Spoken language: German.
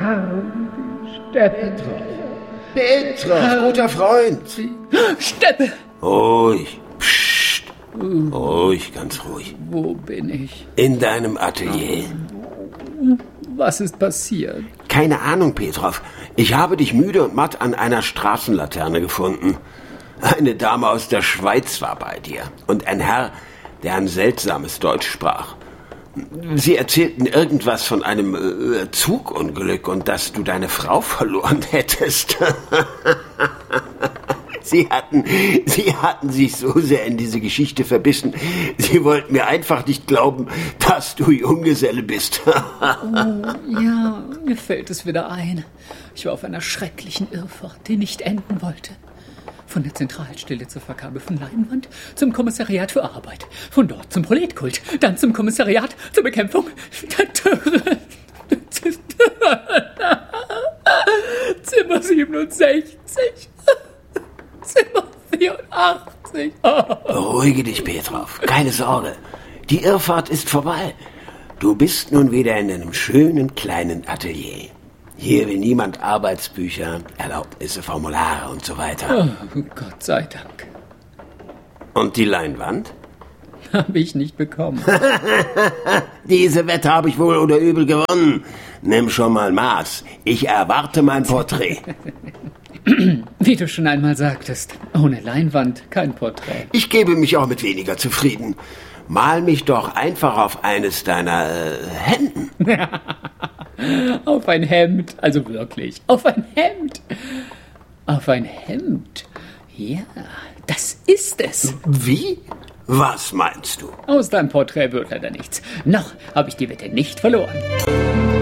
Steppe. Petrov, guter Freund. Steppe. Ruhig. Psst. Ruhig, ganz ruhig. Wo bin ich? In deinem Atelier. Was ist passiert? Keine Ahnung, Petrov. Ich habe dich müde und matt an einer Straßenlaterne gefunden. Eine Dame aus der Schweiz war bei dir. Und ein Herr, der ein seltsames Deutsch sprach. Sie erzählten irgendwas von einem Zugunglück und dass du deine Frau verloren hättest. Sie hatten sich so sehr in diese Geschichte verbissen. Sie wollten mir einfach nicht glauben, dass du Junggeselle bist. Ja, mir fällt es wieder ein. Ich war auf einer schrecklichen Irrfahrt, die nicht enden wollte. Von der Zentralstelle zur Vergabe von Leinwand zum Kommissariat für Arbeit. Von dort zum Proletkult, dann zum Kommissariat zur Bekämpfung der Terror. Zimmer 67. Zimmer 84. Beruhige dich, Petrov. Keine Sorge. Die Irrfahrt ist vorbei. Du bist nun wieder in einem schönen kleinen Atelier. Hier will niemand Arbeitsbücher, Erlaubnisse, Formulare und so weiter. Oh, Gott sei Dank. Und die Leinwand? Habe ich nicht bekommen. Diese Wette habe ich wohl oder übel gewonnen. Nimm schon mal Maß. Ich erwarte mein Porträt. Wie du schon einmal sagtest, ohne Leinwand kein Porträt. Ich gebe mich auch mit weniger zufrieden. Mal mich doch einfach auf eines deiner Hemden. Auf ein Hemd, also wirklich, auf ein Hemd. Auf ein Hemd. Ja, das ist es. Wie? Was meinst du? Aus deinem Porträt wird leider nichts. Noch habe ich die Wette nicht verloren.